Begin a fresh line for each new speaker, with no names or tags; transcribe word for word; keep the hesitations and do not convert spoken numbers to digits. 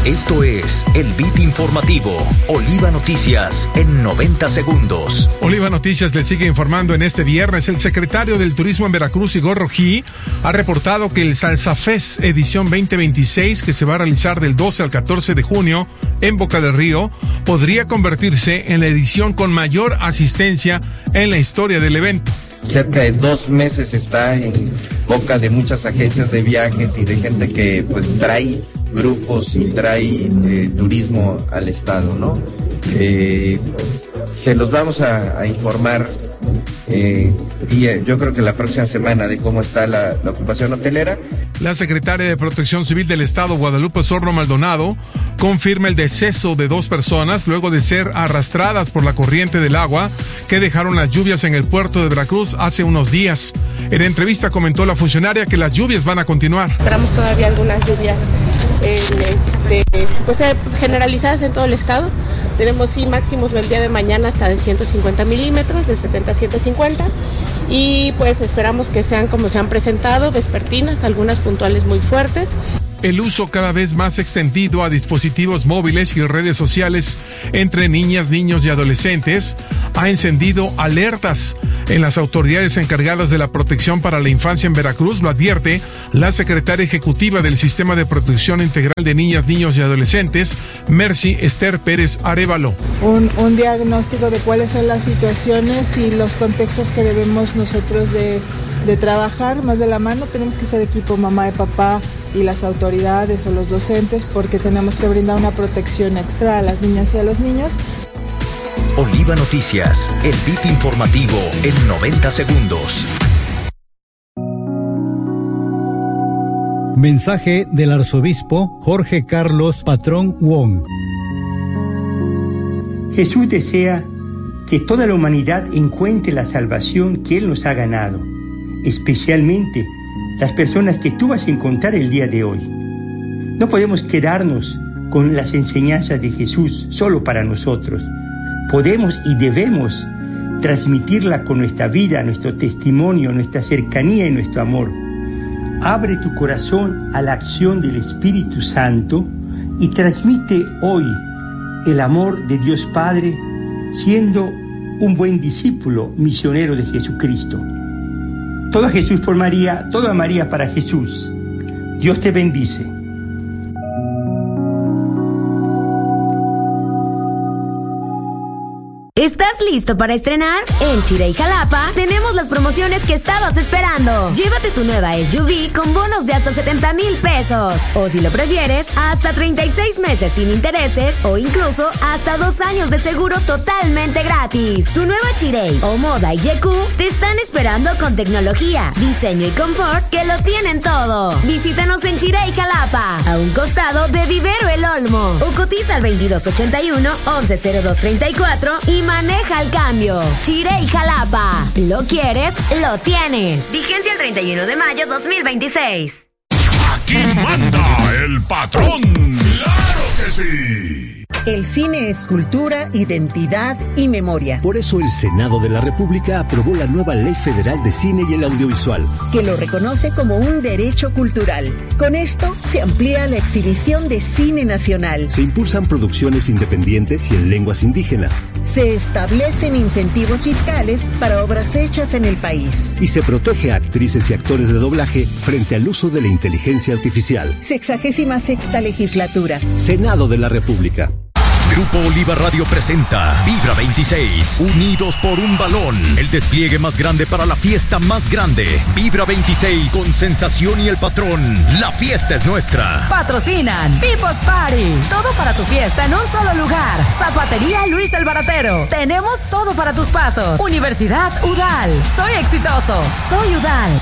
Esto es el Beat Informativo, Oliva Noticias en noventa segundos.
Oliva Noticias le sigue informando en este viernes. El secretario del Turismo en Veracruz, Igor Rojí, ha reportado que el Salsa Fest edición veinte veintiséis, que se va a realizar del doce al catorce de junio en Boca del Río, podría convertirse en la edición con mayor asistencia en la historia del evento.
Cerca de dos meses está en boca de muchas agencias de viajes y de gente que pues trae grupos y trae eh, turismo al estado, ¿no? Eh, se los vamos a, a informar eh, y eh, yo creo que la próxima semana de cómo está la, la ocupación hotelera.
La secretaria de Protección Civil del Estado, Guadalupe Sorno Maldonado, confirma el deceso de dos personas luego de ser arrastradas por la corriente del agua que dejaron las lluvias en el puerto de Veracruz hace unos días. En entrevista comentó la funcionaria que las lluvias van a continuar.
Esperamos todavía algunas lluvias en este, pues, generalizadas en todo el estado. Tenemos sí máximos el día de mañana hasta de ciento cincuenta milímetros, de setenta a ciento cincuenta. Y pues esperamos que sean como se han presentado, vespertinas, algunas puntuales muy fuertes.
El uso cada vez más extendido a dispositivos móviles y redes sociales entre niñas, niños y adolescentes ha encendido alertas en las autoridades encargadas de la protección para la infancia en Veracruz. Lo advierte la secretaria ejecutiva del Sistema de Protección Integral de Niñas, Niños y Adolescentes, Mercy Esther Pérez Arévalo.
Un, un diagnóstico de cuáles son las situaciones y los contextos que debemos nosotros de, de trabajar más de la mano. Tenemos que ser equipo mamá y papá y las autoridades o los docentes, porque tenemos que brindar una protección extra a las niñas y a los niños.
Oliva Noticias, el Beat Informativo en noventa segundos.
Mensaje del arzobispo Jorge Carlos Patrón Wong.
Jesús desea que toda la humanidad encuentre la salvación que Él nos ha ganado, especialmente las personas que tú vas a encontrar el día de hoy. No podemos quedarnos con las enseñanzas de Jesús solo para nosotros. Podemos y debemos transmitirla con nuestra vida, nuestro testimonio, nuestra cercanía y nuestro amor. Abre tu corazón a la acción del Espíritu Santo y transmite hoy el amor de Dios Padre, siendo un buen discípulo misionero de Jesucristo. Todo a Jesús por María, todo a María para Jesús. Dios te bendice.
¿Estás listo para estrenar? En Chirey Jalapa tenemos las promociones que estabas esperando. Llévate tu nueva S U V con bonos de hasta setenta mil pesos. O si lo prefieres, hasta treinta y seis meses sin intereses o incluso hasta dos años de seguro totalmente gratis. Tu nueva Chirey o Moda y Y Q te están esperando con tecnología, diseño y confort que lo tienen todo. Visítanos en Chirey Jalapa, a un costado de Vivero El Olmo. O cotiza al veintidós ochenta y uno, once cero dos treinta y cuatro y maneja el cambio. Chirey Jalapa. ¿Lo quieres? Lo tienes. Vigencia el treinta y uno de mayo dos mil veintiséis.
Aquí manda el patrón. ¡Claro que sí!
El cine es cultura, identidad y memoria.
Por eso el Senado de la República aprobó la nueva Ley Federal de Cine y el Audiovisual,
que lo reconoce como un derecho cultural. Con esto se amplía la exhibición de cine nacional.
Se impulsan producciones independientes y en lenguas indígenas.
Se establecen incentivos fiscales para obras hechas en el país.
Y se protege a actrices y actores de doblaje frente al uso de la inteligencia artificial.
Sexagésima sexta legislatura.
Senado de la República.
Grupo Oliva Radio presenta Vibra veintiséis, unidos por un balón. El despliegue más grande para la fiesta más grande. Vibra veintiséis con Sensación y El Patrón. La fiesta es nuestra.
Patrocinan People's Party. Todo para tu fiesta en un solo lugar. Zapatería Luis el Baratero. Tenemos todo para tus pasos. Universidad U D A L. Soy exitoso. Soy U D A L.